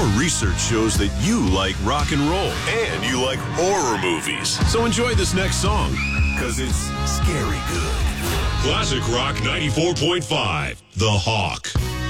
research shows that you like rock and roll and you like horror movies. So enjoy this next song, because it's scary good. Classic Rock 94.5, The Hawk.